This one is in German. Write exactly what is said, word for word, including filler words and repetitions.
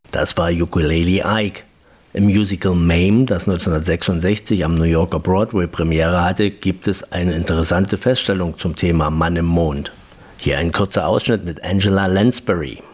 Das war Ukulele Ike. Im Musical Mame, das neunzehnhundertsechsundsechzig am New Yorker Broadway Premiere hatte, gibt es eine interessante Feststellung zum Thema Mann im Mond. Hier ein kurzer Ausschnitt mit Angela Lansbury.